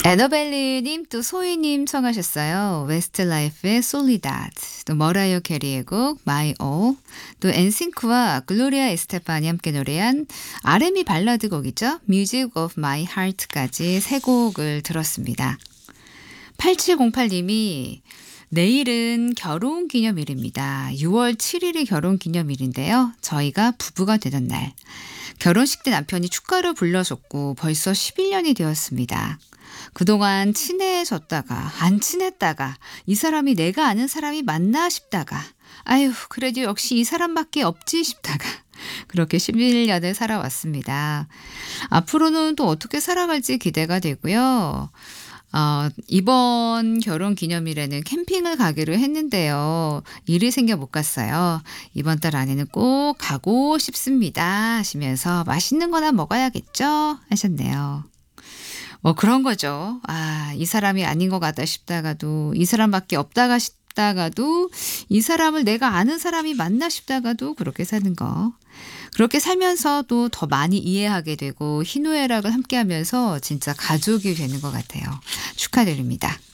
에너벨리님 또 소희님 청하셨어요. 웨스트라이프의 솔리다드, 또 머라이어 캐리의 곡 My All, 또 엔싱크와 글로리아 에스테판이 함께 노래한 R&B 발라드 곡이죠. Music of My Heart까지 세 곡을 들었습니다. 8708님이 내일은 결혼 기념일입니다. 6월 7일이 결혼 기념일인데요. 저희가 부부가 되던 날. 결혼식 때 남편이 축가를 불러줬고 벌써 11년이 되었습니다. 그동안 친해졌다가 안 친했다가 이 사람이 내가 아는 사람이 맞나 싶다가 아유 그래도 역시 이 사람밖에 없지 싶다가 그렇게 11년을 살아왔습니다. 앞으로는 또 어떻게 살아갈지 기대가 되고요. 이번 결혼 기념일에는 캠핑을 가기로 했는데요. 일이 생겨 못 갔어요. 이번 달 안에는 꼭 가고 싶습니다 하시면서 맛있는 거나 먹어야겠죠 하셨네요. 뭐 그런 거죠. 이 사람이 아닌 것 같다 싶다가도 이 사람밖에 없다가 싶다가도 이 사람을 내가 아는 사람이 맞나 싶다가도 그렇게 사는 거. 그렇게 살면서도 더 많이 이해하게 되고 희노애락을 함께하면서 진짜 가족이 되는 것 같아요. 축하드립니다.